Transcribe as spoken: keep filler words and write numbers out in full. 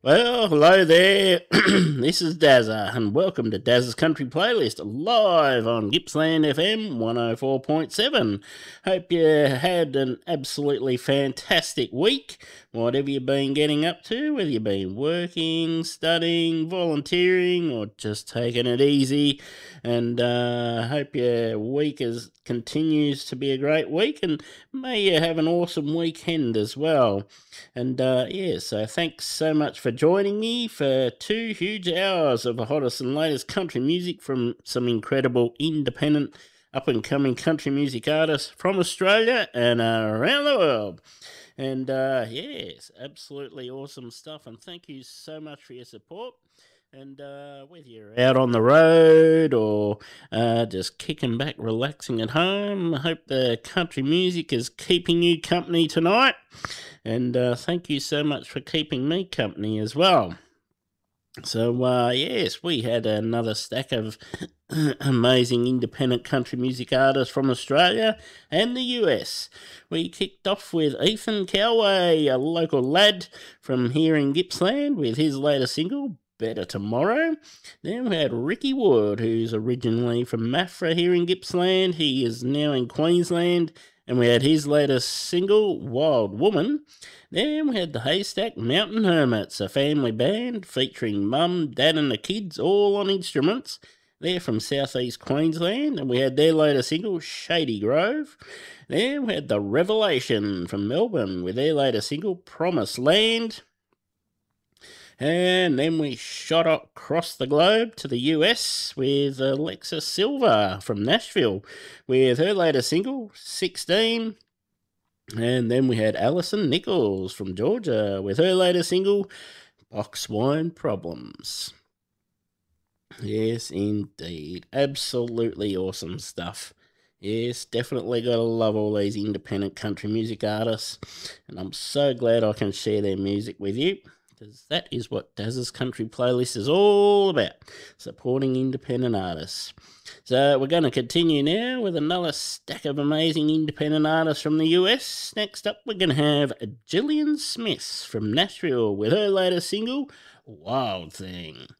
Well, hello there. This is Dazza, and welcome to Dazza's Country Playlist live on Gippsland F M one oh four point seven. Hope you had an absolutely fantastic week, whatever you've been getting up to, whether you've been working, studying, volunteering, or just taking it easy. And uh, hope your week is, continues to be a great week, and may you have an awesome weekend as well. And uh, yeah, so thanks so much for joining me for two huge hours of the hottest and latest country music from some incredible independent up and coming country music artists from Australia and around the world. And uh, yes, absolutely awesome stuff. And thank you so much for your support. And uh, whether you're out on the road or uh, just kicking back, relaxing at home, I hope the country music is keeping you company tonight. And uh, thank you so much for keeping me company as well. So, uh, yes, we had another stack of amazing independent country music artists from Australia and the U S. We kicked off with Ethan Coway, a local lad from here in Gippsland, with his latest single, Better Tomorrow. Then we had Ricky Wood, who's originally from Maffra here in Gippsland. He is now in Queensland, and we had his latest single, Wild Woman. Then we had the Haystack Mountain Hermits, a family band featuring mum, dad and the kids, all on instruments. They're from southeast Queensland, and we had their latest single, Shady Grove. Then we had the Revelation from Melbourne with their latest single, Promised Land. And then we shot across the globe to the U S with Alexa Silva from Nashville with her latest single, sixteen. And then we had Alison Nichols from Georgia with her latest single, Box Wine Problems. Yes, indeed. Absolutely awesome stuff. Yes, definitely got to love all these independent country music artists. And I'm so glad I can share their music with you, because that is what Dazza's Country Playlist is all about, supporting independent artists. So we're going to continue now with another stack of amazing independent artists from the U S. Next up, we're going to have Gillian Smith from Nashville with her latest single, Wild Thing.